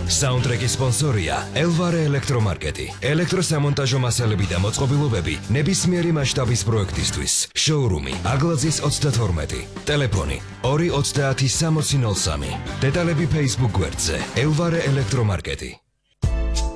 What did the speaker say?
საუნდტრეკის სპონსორია ელვარე ელექტრომარკეტი. ელექტროსამონტაჟო მასალები და მოწყობილობები ნებისმიერი მასშტაბის პროექტისთვის. შოურუმი აგლაძის 32. ტელეფონი 230 6003. დეტალები Facebook გვერდზე ელვარე ელექტრომარკეტი.